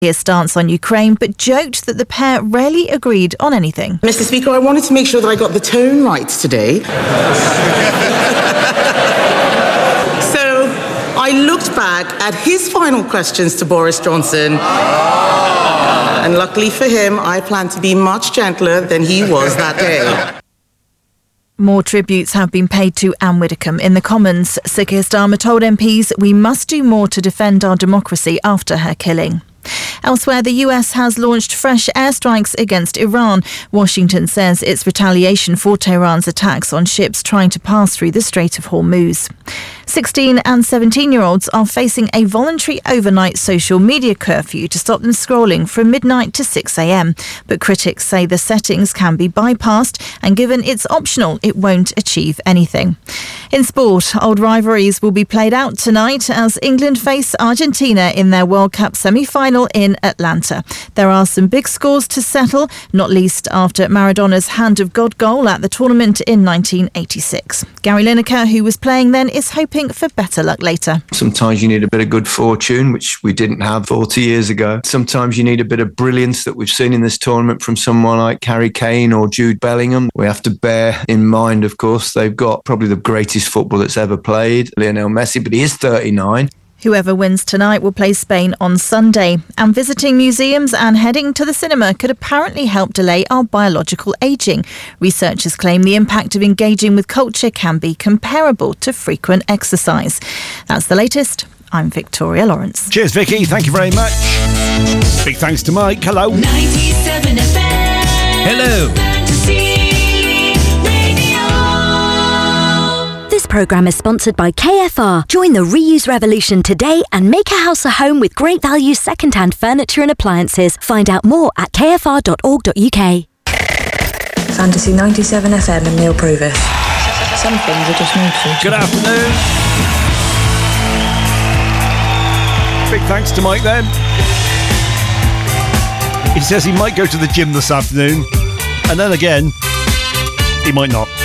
His stance on Ukraine, but joked that the pair rarely agreed on anything. Mr. Speaker, I wanted to make sure that I got the tone right today. So I looked back at his final questions to Boris Johnson, and luckily for him, I plan to be much gentler than he was that day. More tributes have been paid to Anne Widdecombe in the Commons. Sir Keir Starmer told MPs we must do more to defend our democracy after her killing. Elsewhere, the US has launched fresh airstrikes against Iran. Washington says it's retaliation for Tehran's attacks on ships trying to pass through the Strait of Hormuz. 16 and 17-year-olds are facing a voluntary overnight social media curfew to stop them scrolling from midnight to 6 a.m. But critics say the settings can be bypassed, and given it's optional, it won't achieve anything. In sport, old rivalries will be played out tonight as England face Argentina in their World Cup semi-final in Atlanta. There are some big scores to settle, not least after Maradona's Hand of God goal at the tournament in 1986. Gary Lineker, who was playing then, is hoping for better luck later. Sometimes you need a bit of good fortune, which we didn't have 40 years ago. Sometimes you need a bit of brilliance that we've seen in this tournament from someone like Harry Kane or Jude Bellingham. We have to bear in mind, of course, they've got probably the greatest football that's ever played, Lionel Messi, but he is 39. Whoever wins tonight will play Spain on Sunday. And visiting museums and heading to the cinema could apparently help delay our biological ageing. Researchers claim the impact of engaging with culture can be comparable to frequent exercise. That's the latest. I'm Victoria Lawrence. Cheers, Vicky. Thank you very much. Big thanks to Mike. Hello. 97 FM. Hello. This programme is sponsored by KFR. Join the reuse revolution today and make a house a home with great value second-hand furniture and appliances. Find out more at kfr.org.uk. Fantasy 97 FM and Neil Provis. Some things are just made for. Good afternoon. Big thanks to Mike then. He says he might go to the gym this afternoon, and then again, he might not.